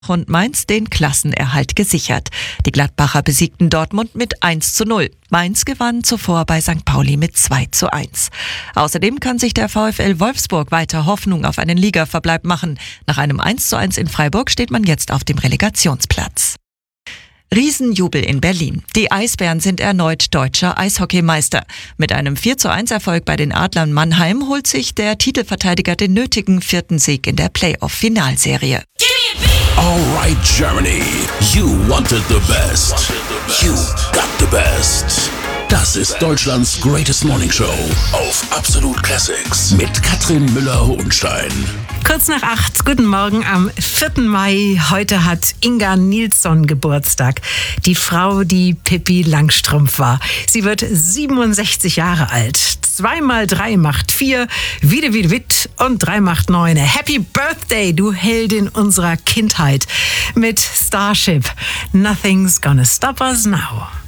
und Mainz den Klassenerhalt gesichert. Die Gladbacher besiegten Dortmund mit 1:0. Mainz gewann zuvor bei St. Pauli mit 2:1. Außerdem kann sich der VfL Wolfsburg weiter Hoffnung auf einen Ligaverbleib machen. Nach einem 1:1 in Freiburg steht man jetzt auf dem Relegationsplatz. Riesenjubel in Berlin. Die Eisbären sind erneut deutscher Eishockeymeister. Mit einem 4:1-Erfolg bei den Adlern Mannheim holt sich der Titelverteidiger den nötigen 4. Sieg in der Playoff-Finalserie. Alright, Germany, you wanted the best. You got the best. Das ist Deutschlands Greatest Morning Show auf Absolut Classics mit Katrin Müller-Hohenstein. Kurz nach 8, guten Morgen am 4. Mai. Heute hat Inga Nilsson Geburtstag. Die Frau, die Pippi Langstrumpf war. Sie wird 67 Jahre alt. 2 mal 3 macht 4, Witt und 3 macht 9. Happy Birthday, du Heldin unserer Kindheit. Mit Starship. Nothing's gonna stop us now.